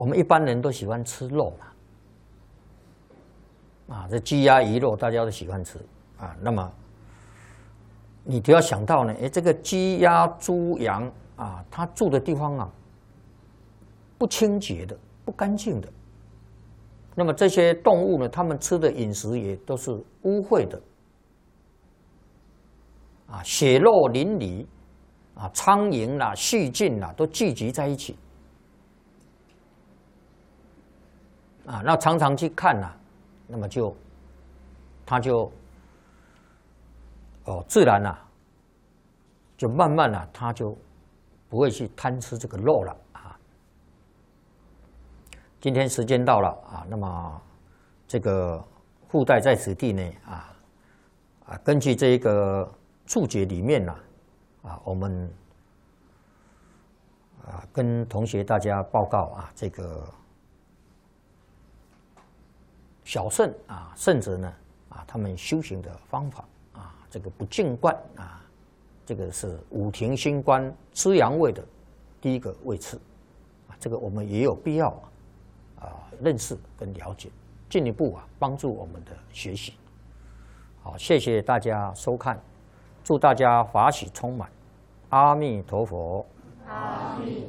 我们一般人都喜欢吃肉嘛，啊，这鸡鸭鱼肉大家都喜欢吃啊。那么你都要想到呢，这个鸡鸭猪羊啊，它住的地方啊，不清洁的、不干净的。那么这些动物呢，它们吃的饮食也都是污秽的，啊，血肉淋漓，啊，苍蝇啦、细菌啦都聚集在一起。啊，那常常去看呐，那么它就自然就慢慢它就不会去贪吃这个肉了啊。今天时间到了啊，那么这个附带在此地呢根据这个注解里面我们跟同学大家报告这个。小圣圣者呢他们修行的方法这个不净观这个是五庭心观吃阳位的第一个位次这个我们也有必要认识跟了解，进一步帮助我们的学习。好，谢谢大家收看，祝大家法喜充满，阿弥陀佛。阿弥。